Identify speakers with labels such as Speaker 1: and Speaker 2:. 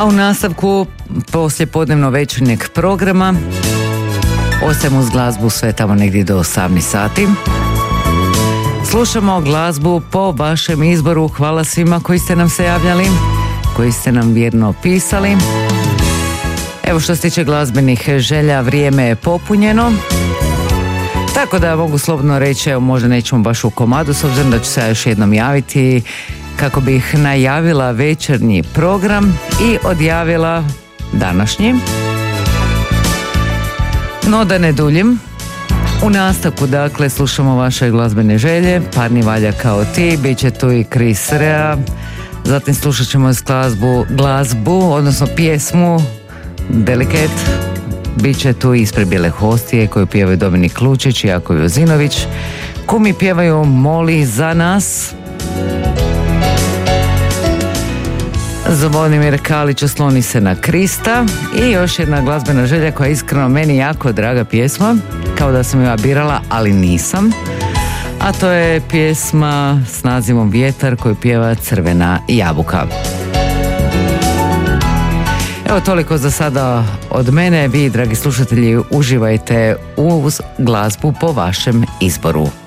Speaker 1: A u nastavku poslijepodnevno večernjeg programa ostajemo uz glazbu sve tamo negdje do 18 sati. Slušamo glazbu po vašem izboru. Hvala svima koji ste nam se javljali, koji ste nam vjerno pisali. Evo, što se tiče glazbenih želja, vrijeme je popunjeno. Tako da mogu slobodno reći, evo, možda nećemo baš u komadu, s obzirom da ću se ja još jednom javiti kako bih najavila večernji program i odjavila današnji. No da ne duljim, u nastavku dakle slušamo vaše glazbene želje. Parni valja kao ti, bit će tu i Chris Rea, zatim slušat ćemo glazbu, odnosno pjesmu Delicate. Bit će tu ispred Bijele hostije koju pjevaju Dominik Lučić i Jako Jozinović. Kumi pjevaju Moli za nas. Zvonimir Kalić osloni se na Krista. I još jedna glazbena želja koja je iskreno meni jako draga pjesma, kao da sam ju birala, ali nisam. A to je pjesma s nazivom Vjetar koju pjeva Crvena jabuka. Evo, toliko za sada od mene. Vi, dragi slušatelji, uživajte uz glazbu po vašem izboru.